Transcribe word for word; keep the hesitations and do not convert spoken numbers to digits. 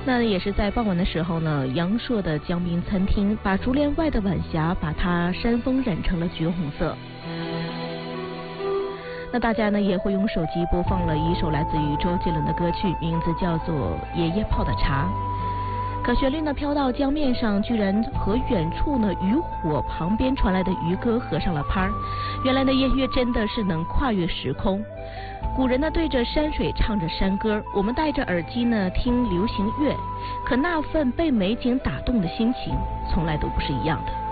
那也是在傍晚的时候呢，阳朔的江滨餐厅把竹帘外的晚霞，把它山峰染成了橘红色。那大家呢也会用手机播放了一首来自于周杰伦的歌曲，名字叫做《爷爷泡的茶》。可旋律呢飘到江面上，居然和远处呢渔火旁边传来的渔歌合上了拍儿。原来呢音乐真的是能跨越时空。古人呢对着山水唱着山歌，我们戴着耳机呢听流行乐，可那份被美景打动的心情从来都不是一样的。